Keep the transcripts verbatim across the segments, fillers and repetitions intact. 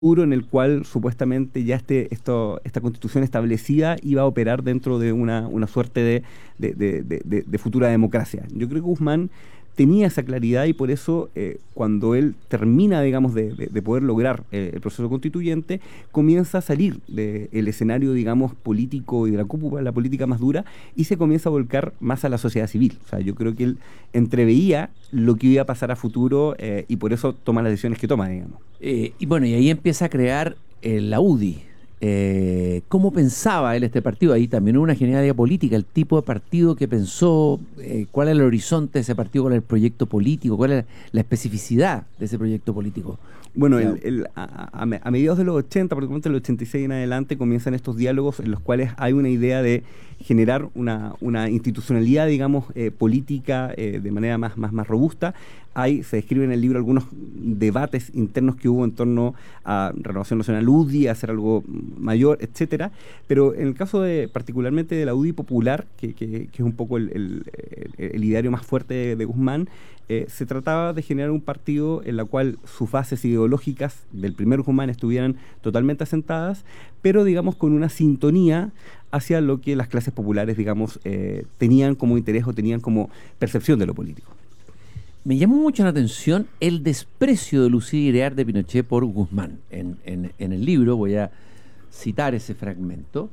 futuro en el cual supuestamente ya este, esto, esta constitución establecida iba a operar dentro de una, una suerte de, de, de, de, de, de futura democracia. Yo creo que Guzmán tenía esa claridad y por eso eh, cuando él termina, digamos, de, de, de poder lograr eh, el proceso constituyente, comienza a salir del escenario, digamos, político y de la cúpula, la política más dura, y se comienza a volcar más a la sociedad civil. O sea, yo creo que él entreveía lo que iba a pasar a futuro eh, y por eso toma las decisiones que toma, digamos. Eh, y bueno, y ahí empieza a crear eh, la U D I. Eh, ¿Cómo pensaba él este partido? Ahí también hubo una genialidad política, el tipo de partido que pensó, eh, cuál era el horizonte de ese partido, cuál era el proyecto político, cuál era la especificidad de ese proyecto político. Bueno, el, el, a, a, a mediados de los ochenta, particularmente del ochenta y seis en adelante, comienzan estos diálogos en los cuales hay una idea de generar una, una institucionalidad, digamos, eh, política eh, de manera más, más, más robusta. Hay, se describen en el libro algunos debates internos que hubo en torno a Renovación Nacional U D I, a hacer algo mayor, etcétera. Pero en el caso de, particularmente de la U D I popular, que, que, que es un poco el, el, el, el ideario más fuerte de, de Guzmán, eh, se trataba de generar un partido en la cual sus bases ideológicas del primer Guzmán estuvieran totalmente asentadas, pero digamos con una sintonía hacia lo que las clases populares, digamos, eh, tenían como interés o tenían como percepción de lo político. Me llamó mucho la atención el desprecio de Lucía Iriart de Pinochet por Guzmán. En, en, en el libro voy a citar ese fragmento.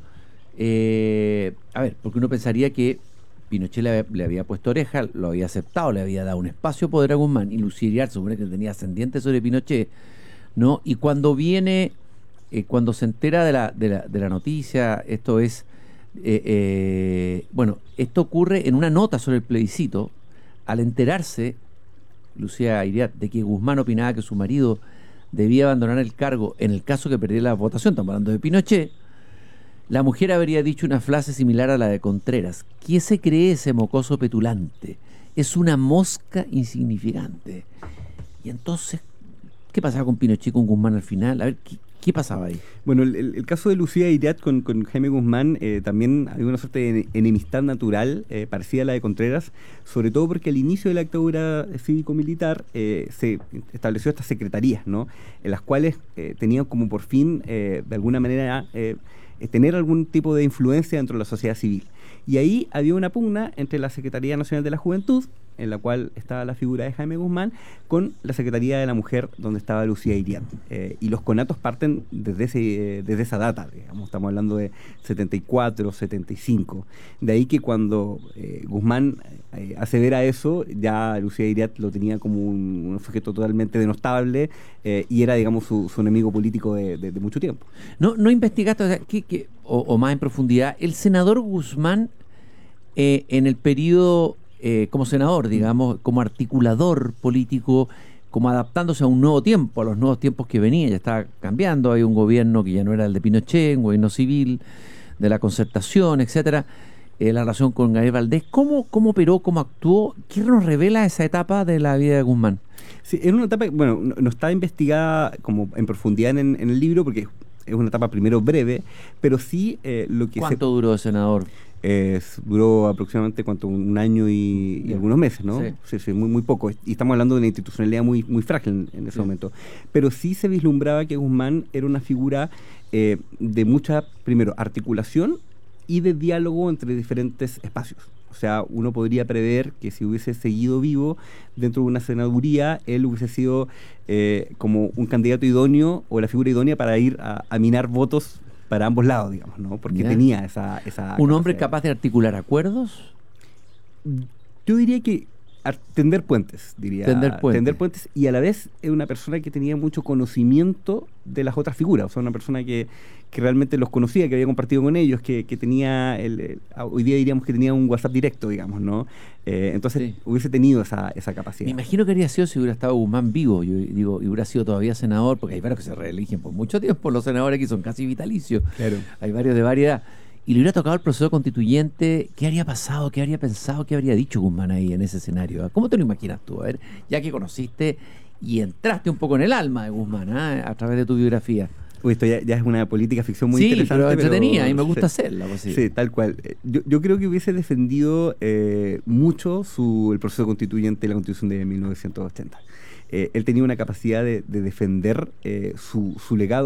Eh, a ver, porque uno pensaría que Pinochet le, le había puesto oreja, lo había aceptado, le había dado un espacio de poder a Guzmán, y Lucía Iriart supone que tenía ascendiente sobre Pinochet, ¿no? Y cuando viene, eh, cuando se entera de la, de la, de la noticia, esto es, eh, eh, bueno, esto ocurre en una nota sobre el plebiscito. Al enterarse Lucía Iriart de que Guzmán opinaba que su marido debía abandonar el cargo en el caso que perdiera la votación, estamos hablando de Pinochet, la mujer habría dicho una frase similar a la de Contreras: ¿qué se cree ese mocoso petulante? Es una mosca insignificante. Y entonces, ¿qué pasaba con Pinochet y con Guzmán al final? A ver, ¿qué, qué pasaba ahí? Bueno, el, el caso de Lucía Iriart con, con Jaime Guzmán eh, también había una suerte de enemistad natural, eh, parecida a la de Contreras, sobre todo porque al inicio de la dictadura cívico-militar eh, se estableció estas secretarías, ¿no? En las cuales eh, tenían como por fin, eh, de alguna manera, eh, tener algún tipo de influencia dentro de la sociedad civil. Y ahí había una pugna entre la Secretaría Nacional de la Juventud, en la cual estaba la figura de Jaime Guzmán, con la Secretaría de la Mujer, donde estaba Lucía Iriart. Eh, y los conatos parten desde, ese, eh, desde esa data, digamos, estamos hablando de setenta y cuatro, setenta y cinco. De ahí que cuando eh, Guzmán eh, asevera eso, ya Lucía Iriart lo tenía como un, un sujeto totalmente denostable eh, y era, digamos, su, su enemigo político de, de, de mucho tiempo. ¿No, no investigaste, o, sea, ¿qué, qué, o, o más en profundidad, el senador Guzmán eh, en el periodo... Eh, como senador, digamos, como articulador político, como adaptándose a un nuevo tiempo, a los nuevos tiempos que venían, ya estaba cambiando, hay un gobierno que ya no era el de Pinochet, un gobierno civil, de la concertación, etcétera, eh, la relación con Gabriel Valdés, ¿cómo, cómo operó, cómo actuó? ¿Qué nos revela esa etapa de la vida de Guzmán? Sí, es una etapa que, bueno, no, no está investigada como en profundidad en, en el libro, porque es una etapa primero breve, pero sí eh, lo que... ¿Cuánto se... duró de senador? Eh, duró aproximadamente cuánto, un año y, y algunos meses, ¿no? Sí, sí, sí muy, muy poco. Y estamos hablando de una institucionalidad muy, muy frágil en, en ese sí. momento. Pero sí se vislumbraba que Guzmán era una figura eh, de mucha, primero, articulación y de diálogo entre diferentes espacios. O sea, uno podría prever que si hubiese seguido vivo dentro de una senaduría, él hubiese sido eh, como un candidato idóneo o la figura idónea para ir a, a minar votos para ambos lados, digamos, ¿no? Porque ya. tenía esa, esa... ¿Un hombre capaz de articular acuerdos? Yo diría que tender puentes, diría. Tender puentes. Tender puentes, y a la vez es una persona que tenía mucho conocimiento de las otras figuras, o sea, una persona que, que realmente los conocía, que había compartido con ellos, que, que tenía, el, el, hoy día diríamos que tenía un WhatsApp directo, digamos, ¿no? Eh, entonces sí. hubiese tenido esa, esa capacidad. Me imagino que habría sido si hubiera estado Guzmán vivo, yo digo, y hubiera sido todavía senador, porque hay varios que se reeligen por mucho tiempo, los senadores aquí son casi vitalicios, claro. Hay varios de variedad. Y le hubiera tocado el proceso constituyente, ¿qué habría pasado? ¿Qué habría pensado? ¿Qué habría dicho Guzmán ahí en ese escenario? ¿Cómo te lo imaginas tú? A ver, ya que conociste y entraste un poco en el alma de Guzmán, ¿eh? A través de tu biografía. Uy, esto ya, ya es una política ficción muy sí, interesante. Pero entretenida, pero, y me gusta sí, hacerla. Pues sí. sí, tal cual. Yo, yo creo que hubiese defendido eh, mucho su, el proceso constituyente de la Constitución de mil novecientos ochenta. eh, él tenía una capacidad de, de defender eh, su, su legado